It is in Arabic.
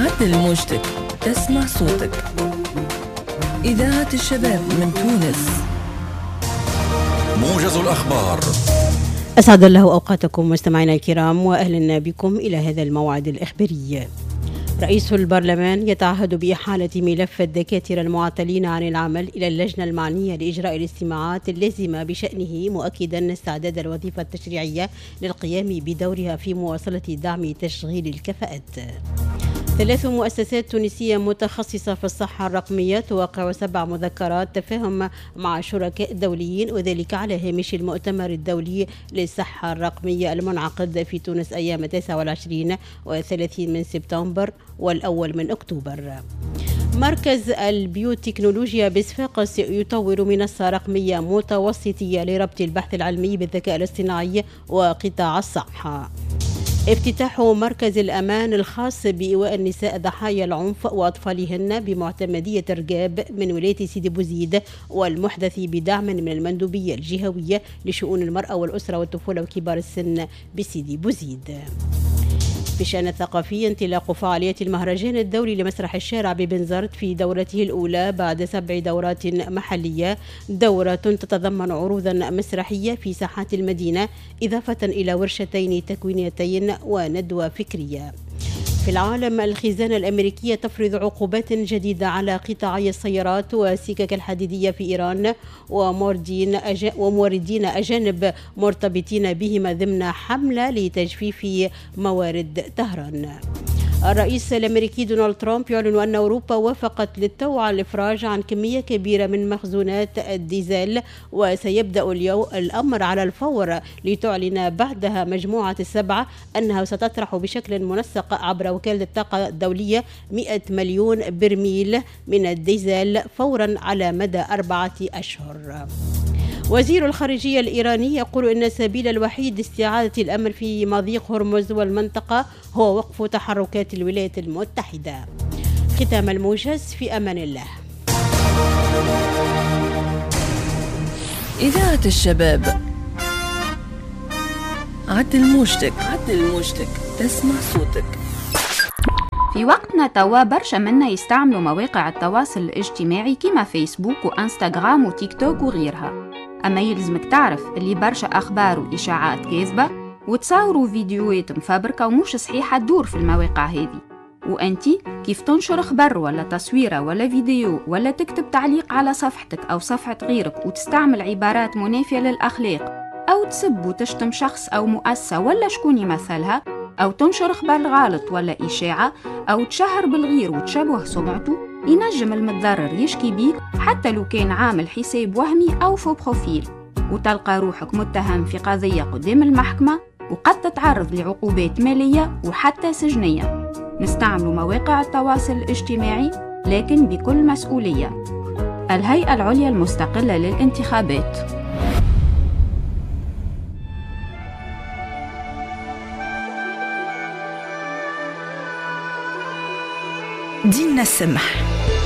عدل موجتك، تسمع صوتك. إذاعة الشباب من تونس. موجز الأخبار. أسعد الله أوقاتكم مستمعينا الكرام، وأهلا بكم إلى هذا الموعد الإخباري. رئيس البرلمان يتعهد بإحالة ملف الدكاترة المعطلين عن العمل إلى اللجنة المعنية لإجراء الاستماعات اللازمة بشأنه، مؤكدا استعداد الوظيفة التشريعية للقيام بدورها في مواصلة دعم تشغيل الكفاءات. 3 مؤسسات تونسية متخصصة في الصحة الرقمية توقع 7 مذكرات تفاهم مع شركاء دوليين، وذلك على هامش المؤتمر الدولي للصحة الرقمية المنعقد في تونس أيام 29 و30 من سبتمبر والأول من أكتوبر. مركز البيوتكنولوجيا بصفاقس يطور منصة رقمية متوسطية لربط البحث العلمي بالذكاء الاصطناعي وقطاع الصحة. افتتاح مركز الأمان الخاص بإيواء النساء ضحايا العنف وأطفالهن بمعتمدية رقاب من ولاية سيدي بوزيد، والمحدث بدعم من المندوبية الجهوية لشؤون المرأة والأسرة والطفولة وكبار السن بسيدي بوزيد. في الشأن الثقافي، انطلاق فعاليات المهرجان الدولي لمسرح الشارع ببنزرت في دورته الأولى بعد 7 دورات محلية. دورة تتضمن عروضا مسرحية في ساحات المدينة، إضافة إلى ورشتين تكوينيتين وندوة فكرية. في العالم، الخزانة الأمريكية تفرض عقوبات جديدة على قطاعي السيارات والسكك الحديدية في إيران وموردين أجانب مرتبطين بهما ضمن حملة لتجفيف موارد طهران. الرئيس الأمريكي دونالد ترامب يعلن أن أوروبا وافقت للتو على الإفراج عن كمية كبيرة من مخزونات الديزل، وسيبدأ الأمر على الفور لتعلن بعدها مجموعة ال7 أنها ستطرح بشكل منسق عبر وكالة الطاقة الدولية 100 مليون برميل من الديزل فورا على مدى 4 أشهر. وزير الخارجية الإيراني يقول إن السبيل الوحيد لاستعادة الأمن في مضيق هرمز والمنطقة هو وقف تحركات الولايات المتحدة. ختام الموجز، في أمان الله. إذاعة الشباب. عدل موجتك، تسمع صوتك. في وقتنا توا برشا منا يستعملوا مواقع التواصل الاجتماعي كما فيسبوك وانستغرام وتيك توك وغيرها، أما يلزمك تعرف اللي برشا أخبار وإشاعات كاذبة وتصوروا فيديوهات مفبركة ومش صحيحة تدور في المواقع هذه. وأنتي كيف تنشر خبر ولا تصويرة ولا فيديو ولا تكتب تعليق على صفحتك أو صفحة غيرك وتستعمل عبارات منافية للأخلاق، أو تسب وتشتم شخص أو مؤسسة ولا شكون يمثلها، أو تنشر خبر غلط ولا إشاعة، أو تشهر بالغير وتشبه سمعته، ينجم المتضرر يشكي بيك حتى لو كان عامل حساب وهمي أو فو بروفيل، وتلقى روحك متهم في قضية قدام المحكمة، وقد تتعرض لعقوبات مالية وحتى سجنية. نستعمل مواقع التواصل الاجتماعي لكن بكل مسؤولية. الهيئة العليا المستقلة للانتخابات. دينا السمح.